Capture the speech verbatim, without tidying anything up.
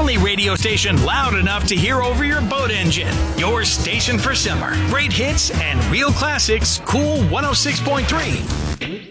only radio station loud enough to hear over your boat engine. Your station for summer. Great hits and real classics. Cool one oh six point three.